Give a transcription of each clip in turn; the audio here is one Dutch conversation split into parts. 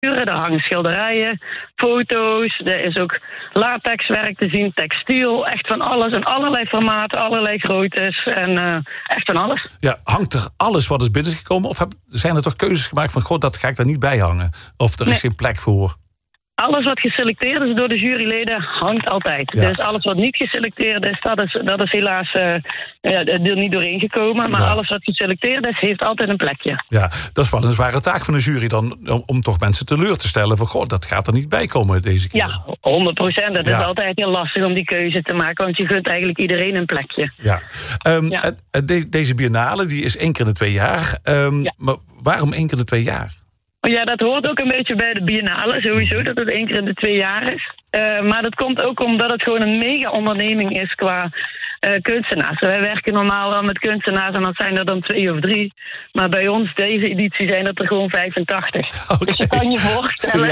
Er hangen schilderijen, foto's. Er is ook latexwerk te zien, textiel. Echt van alles en allerlei formaten, allerlei groottes. En echt van alles. Ja, hangt er alles wat is binnengekomen? Of zijn er toch keuzes gemaakt van... God, dat ga ik daar niet bij hangen? Of er is geen plek voor? Alles wat geselecteerd is door de juryleden hangt altijd. Ja. Dus alles wat niet geselecteerd is, dat is helaas er niet doorheen gekomen. Maar alles wat geselecteerd is, heeft altijd een plekje. Ja, dat is wel een zware taak van de jury dan... om toch mensen teleur te stellen van... God, dat gaat er niet bij komen deze keer. Ja, 100%. Het is altijd heel lastig om die keuze te maken. Want je gunt eigenlijk iedereen een plekje. Ja. Deze biennale die is 1 keer in de 2 jaar. Maar waarom 1 keer in de 2 jaar? Ja, dat hoort ook een beetje bij de biennale. Sowieso dat het 1 keer in de 2 jaar is. Maar dat komt ook omdat het gewoon een mega-onderneming is qua kunstenaars. Wij werken normaal wel met kunstenaars en dat zijn er dan 2 of 3. Maar bij ons, deze editie, zijn het er gewoon 85. Okay. Dus je kan je voorstellen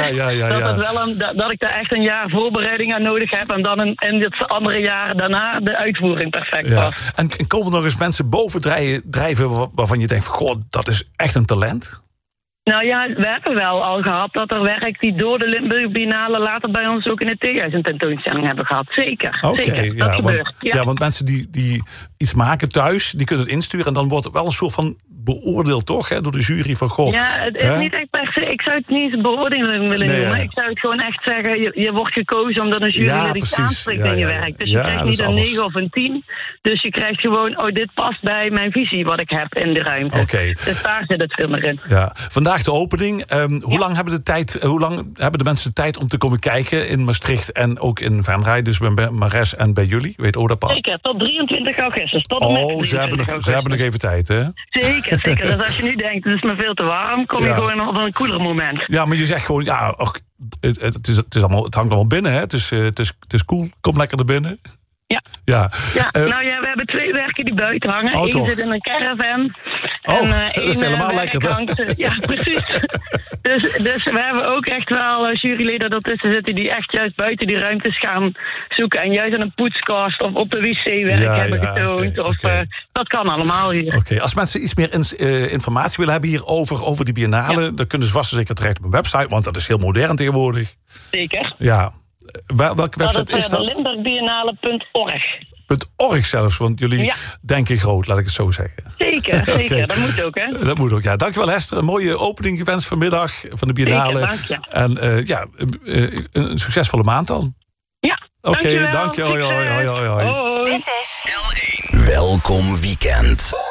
dat ik daar echt een jaar voorbereiding aan nodig heb... en dan in het andere jaar daarna de uitvoering perfect was. En komen er eens mensen bovendrijven waarvan je denkt... God, dat is echt een talent? Nou ja, we hebben wel al gehad dat er werk die door de Limburg Biennale later bij ons ook in de Theehuis een tentoonstelling hebben gehad. Zeker. Zeker. Dat gebeurt. Want mensen die iets maken thuis, die kunnen het insturen... en dan wordt het wel een soort van beoordeeld, toch? Hè, door de jury van God. Ja, het is niet echt per se... Ik zou het niet eens beoordeling willen noemen. Ik zou het gewoon echt zeggen... Je wordt gekozen omdat een jury iets aanspreekt in je werk. Dus je krijgt niet een 9 of een 10. Dus je krijgt gewoon... dit past bij mijn visie wat ik heb in de ruimte. Dus daar zit het veel meer in. Ja. Vandaag de opening. Hoe lang hebben de mensen de tijd om te komen kijken in Maastricht en ook in Venray? Dus bij Mares en bij jullie? Weet Odapaal? Zeker, tot 23 augustus. Ze hebben nog even tijd, hè? Zeker. Dus als je nu denkt, het is me veel te warm, kom je gewoon op een koeler moment. Ja, maar je zegt gewoon, het hangt allemaal binnen, hè? Het is cool, kom lekker naar binnen. Ja. We hebben 2 werken die buiten hangen. Eén zit in een caravan. Dat is helemaal lekker. Ja, precies. Dus we hebben ook echt wel juryleden ertussen zitten... die echt juist buiten die ruimtes gaan zoeken... en juist aan een poetskast of op de wc werk hebben getoond. Dat kan allemaal hier. Oké. Als mensen iets meer informatie willen hebben hierover... over die biennale, dan kunnen ze vast en zeker terecht op een website... want dat is heel modern tegenwoordig. Zeker. Ja. Welke website is dat? limburgbiennale.org. .org zelfs, want jullie denken groot, laat ik het zo zeggen. Zeker. Dat moet ook, hè? Dat moet ook, ja. Dankjewel, Hester. Een mooie opening gewenst vanmiddag van de biennale. Zeker, dank je. En een succesvolle maand dan. Ja, Oké, dank je. Hoi. Dit is L1. Welkom weekend.